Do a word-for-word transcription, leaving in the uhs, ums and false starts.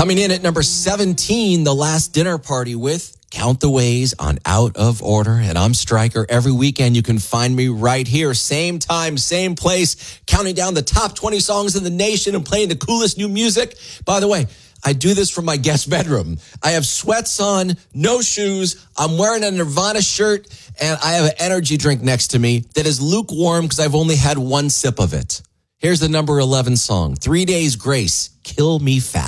Coming in at number seventeen, The Last Dinner Party with Count the Ways on Out of Order. And I'm Stryker. Every weekend you can find me right here, same time, same place, counting down the top twenty songs in the nation and playing the coolest new music. By the way, I do this from my guest bedroom. I have sweats on, no shoes. I'm wearing a Nirvana shirt, and I have an energy drink next to me that is lukewarm because I've only had one sip of it. Here's the number eleven song, Three Days Grace, Kill Me Fast.